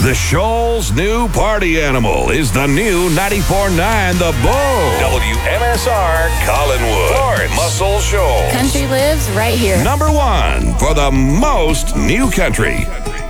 The Shoal's new party animal is the new 94.9 The Bull. WMSR Collinwood, Florence, Muscle Shoals. Country lives right here. Number one for the most new country.